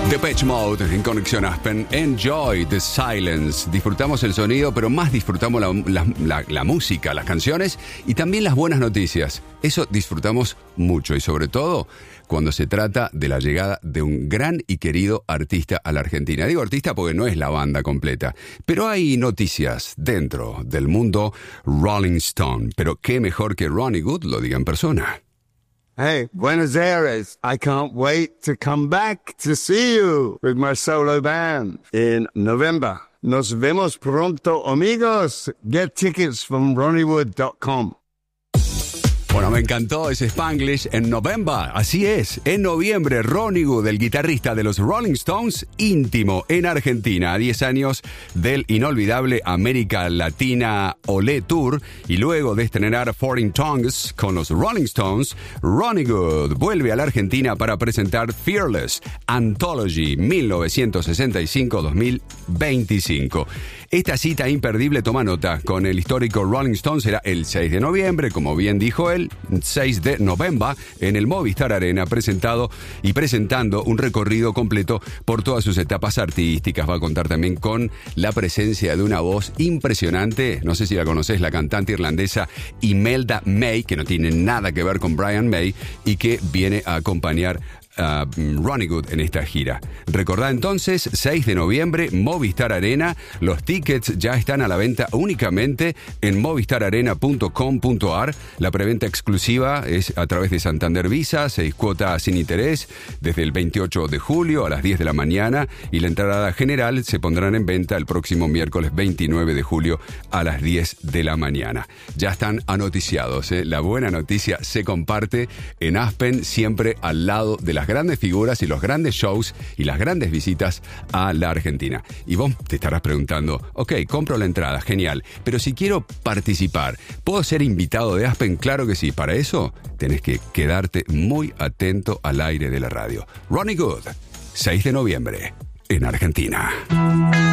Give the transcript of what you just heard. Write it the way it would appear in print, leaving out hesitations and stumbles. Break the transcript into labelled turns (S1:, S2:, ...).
S1: Depeche Mode en Conexión Aspen. Enjoy the silence. Disfrutamos el sonido, pero más disfrutamos la música, las canciones y también las buenas noticias. Eso disfrutamos mucho y sobre todo cuando se trata de la llegada de un gran y querido artista a la Argentina. Digo artista porque no es la banda completa, pero hay noticias dentro del mundo Rolling Stone. Pero qué mejor que Ronnie Wood lo diga en persona.
S2: Hey, Buenos Aires. I can't wait to come back to see you with my solo band in November. Nos vemos pronto, amigos. Get tickets from ronniewood.com.
S1: Bueno, me encantó ese Spanglish. En November, así es, en noviembre, Ronnie Wood, el guitarrista de los Rolling Stones, íntimo en Argentina, a 10 años del inolvidable América Latina Olé Tour, y luego de estrenar Foreign Tongues con los Rolling Stones, Ronnie Wood vuelve a la Argentina para presentar Fearless, Anthology 1965-2025. Esta cita imperdible, toma nota, con el histórico Rolling Stone será el 6 de noviembre, como bien dijo él, 6 de noviembre, en el Movistar Arena, presentando un recorrido completo por todas sus etapas artísticas. Va a contar también con la presencia de una voz impresionante, no sé si la conoces, la cantante irlandesa Imelda May, que no tiene nada que ver con Brian May y que viene a acompañar Ronnie Wood en esta gira. Recordá entonces, 6 de noviembre, Movistar Arena. Los tickets ya están a la venta únicamente en movistararena.com.ar. La preventa exclusiva es a través de Santander Visa, 6 cuotas sin interés, desde el 28 de julio a las 10 de la mañana, y la entrada general se pondrán en venta el próximo miércoles 29 de julio a las 10 de la mañana. Ya están anoticiados, ¿eh? La buena noticia se comparte en Aspen, siempre al lado de las grandes figuras y los grandes shows y las grandes visitas a la Argentina. Y vos te estarás preguntando, ok, compro la entrada, genial, pero si quiero participar, ¿puedo ser invitado de Aspen? Claro que sí. Para eso tenés que quedarte muy atento al aire de la radio. Ronnie Wood, 6 de noviembre, en Argentina.